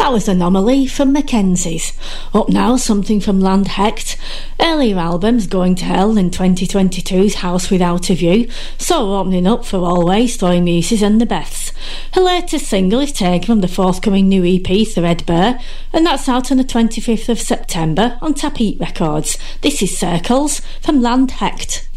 That was Anomaly from Mackenzie's. Up now, something from Land Hecht. Earlier albums Going to Hell in 2022's House Without a View, so opening up for Always, Throwing Muses and the Beths. Her latest single is taken from the forthcoming new EP Threadbare, and that's out on the 25th of September on Tapete Records. This is Circles from Land Hecht.